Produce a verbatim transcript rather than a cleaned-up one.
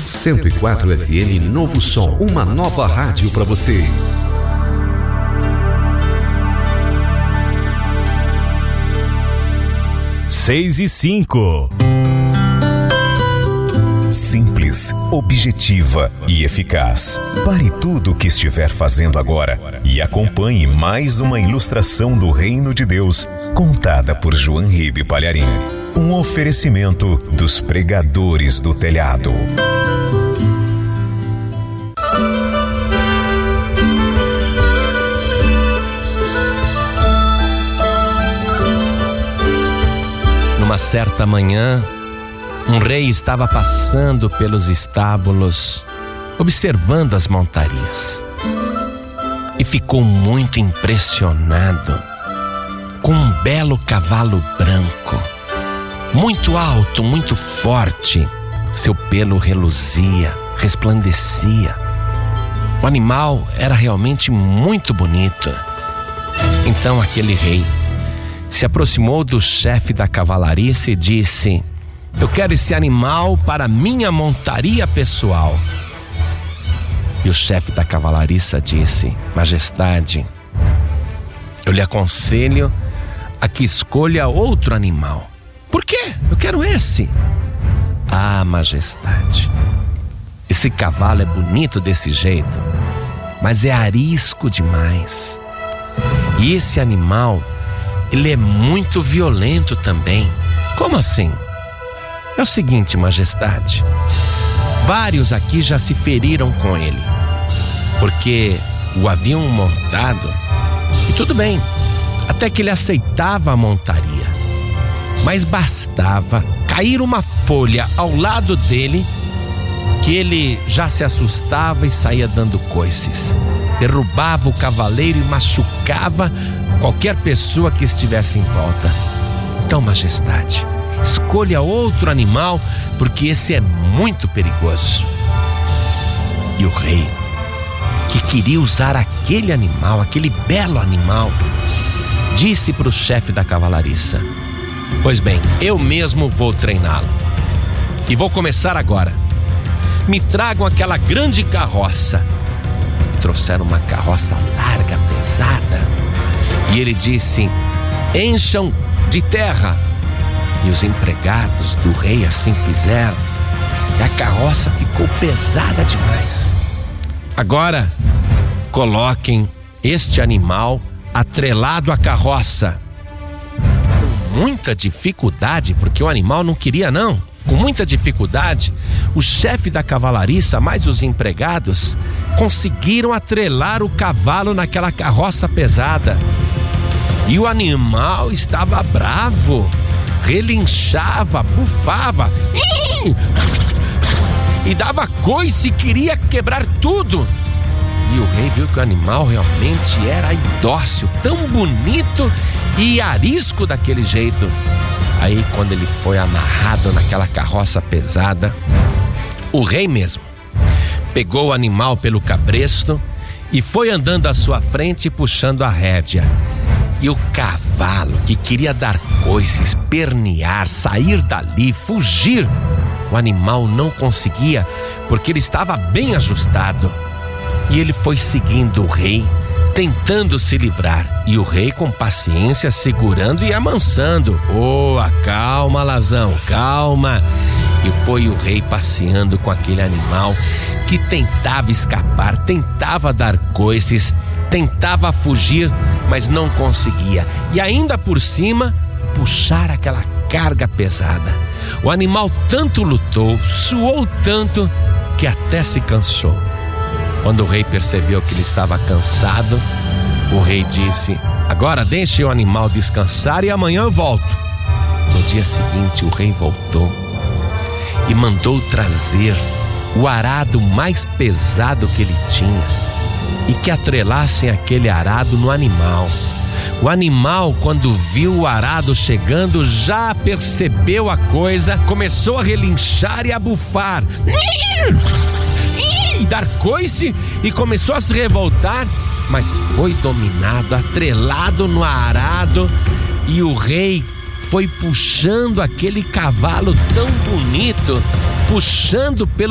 cento e quatro F M Novo Som, uma nova rádio para você. Seis e cinco. Simples, objetiva e eficaz. Pare tudo o que estiver fazendo agora e acompanhe mais uma ilustração do Reino de Deus, contada por João Ribe Palharim. Um oferecimento dos pregadores do telhado. Numa certa manhã, um rei estava passando pelos estábulos, observando as montarias, e ficou muito impressionado com um belo cavalo branco, muito alto, muito forte. Seu pelo reluzia, resplandecia. O animal era realmente muito bonito. Então aquele rei se aproximou do chefe da cavalariça e disse: eu quero esse animal para minha montaria pessoal. E o chefe da cavalariça disse: majestade, eu lhe aconselho a que escolha outro animal. Por quê? Eu quero esse. Ah, majestade, esse cavalo é bonito desse jeito, mas é arisco demais. E esse animal, ele é muito violento também. Como assim? É o seguinte, majestade, vários aqui já se feriram com ele, porque o haviam montado, e tudo bem, até que ele aceitava a montaria, mas bastava cair uma folha ao lado dele, que ele já se assustava e saía dando coices, derrubava o cavaleiro e machucava qualquer pessoa que estivesse em volta. Então, majestade, escolha outro animal, porque esse é muito perigoso. E o rei, que queria usar aquele animal, aquele belo animal, disse para o chefe da cavalariça: pois bem, eu mesmo vou treiná-lo, e vou começar agora. Me tragam aquela grande carroça. E trouxeram uma carroça larga, pesada, e ele disse: encham de terra. E os empregados do rei assim fizeram, e a carroça ficou pesada demais. Agora, coloquem este animal atrelado à carroça. Com muita dificuldade, porque o animal não queria não, com muita dificuldade, o chefe da cavalariça, mais os empregados, conseguiram atrelar o cavalo naquela carroça pesada. E o animal estava bravo, relinchava, bufava e dava coice e queria quebrar tudo. E o rei viu que o animal realmente era dócil, tão bonito e arisco daquele jeito. Aí, quando ele foi amarrado naquela carroça pesada, o rei mesmo pegou o animal pelo cabresto e foi andando à sua frente, puxando a rédea. E o cavalo, que queria dar coice, espernear, sair dali, fugir, o animal não conseguia, porque ele estava bem ajustado. E ele foi seguindo o rei, tentando se livrar. E o rei, com paciência, segurando e amansando. Oh, calma, Lazão, calma. E foi o rei passeando com aquele animal que tentava escapar, tentava dar coices, tentava fugir, mas não conseguia. E ainda por cima, puxar aquela carga pesada. O animal tanto lutou, suou tanto, que até se cansou. Quando o rei percebeu que ele estava cansado, o rei disse: agora deixe o animal descansar e amanhã eu volto. No dia seguinte, o rei voltou e mandou trazer o arado mais pesado que ele tinha e que atrelassem aquele arado no animal. O animal, quando viu o arado chegando, já percebeu a coisa, começou a relinchar e a bufar e dar coice, e começou a se revoltar, mas foi dominado, atrelado no arado, e o rei foi puxando aquele cavalo tão bonito, puxando pelo